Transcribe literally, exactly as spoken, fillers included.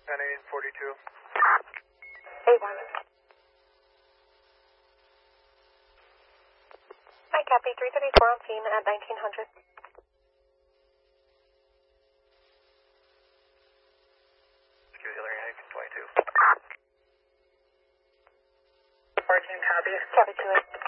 ten eight forty-two. eight one. Hi, copy. three thirty-four on scene at nineteen hundred. twenty-two. fourteen, copy. Copy two eight.